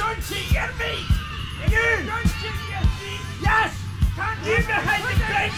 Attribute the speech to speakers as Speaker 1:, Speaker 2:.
Speaker 1: Don't you hear me? You! Don't you hear me? Yes! Can't you behind the great